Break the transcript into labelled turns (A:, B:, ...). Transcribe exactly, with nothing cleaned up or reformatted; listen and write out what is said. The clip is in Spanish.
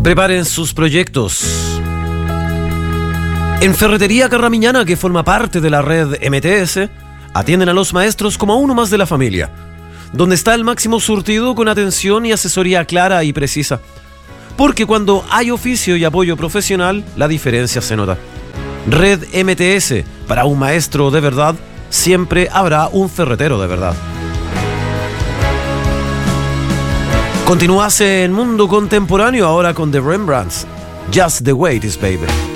A: Preparen sus proyectos. En Ferretería Carramiñana, que forma parte de la red M T S, atienden a los maestros como a uno más de la familia, donde está el máximo surtido con atención y asesoría clara y precisa. Porque cuando hay oficio y apoyo profesional, la diferencia se nota. Red M T S, para un maestro de verdad, siempre habrá un ferretero de verdad. Continúase en Mundo Contemporáneo ahora con The Rembrandts, Just the Way It Is, Baby.